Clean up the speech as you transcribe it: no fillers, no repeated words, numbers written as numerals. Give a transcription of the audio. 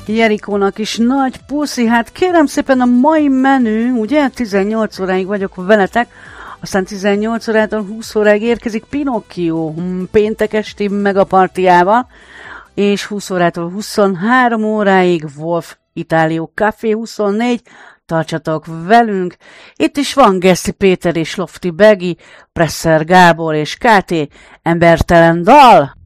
Jerikónak is nagy puszi, hát kérem szépen a mai menü, ugye 18 óráig vagyok veletek, aztán 18 órától 20 óráig érkezik Pinocchio péntek esti megapartiával, és 20 órától 23 óráig Wolf Itálio Café 24, tartsatok velünk. Itt is van Geszi Péter és Lofti Begi, Presser Gábor és KT, embertelen dal.